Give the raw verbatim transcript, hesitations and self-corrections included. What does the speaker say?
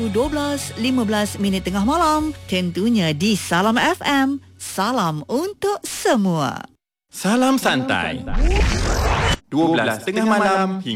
pukul dua belas lima belas minit tengah malam. Tentunya di Salam F M. Salam untuk semua. Salam santai. dua belas tengah malam hingga